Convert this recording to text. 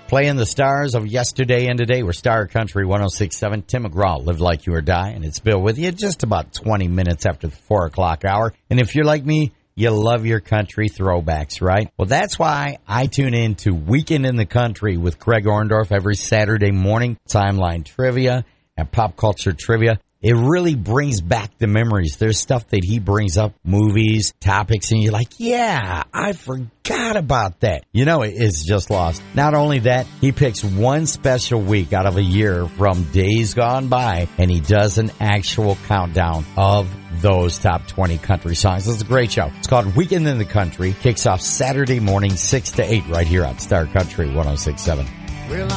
Playing the stars of yesterday and today. We're Star Country 106.7. Tim McGraw, Live Like You or Die. And it's Bill with you just about 20 minutes after the 4 o'clock hour. And if you're like me, you love your country throwbacks, right? Well, that's why I tune in to Weekend in the Country with Craig Orndorff every Saturday morning. Timeline trivia and pop culture trivia. It really brings back the memories. There's stuff that he brings up, movies, topics, and you're like, yeah, I forgot about that. You know, it's just lost. Not only that, he picks one special week out of a year from days gone by, and he does an actual countdown of those top 20 country songs. It's a great show. It's called Weekend in the Country. Kicks off Saturday morning, 6 to 8, right here on Star Country 106.7.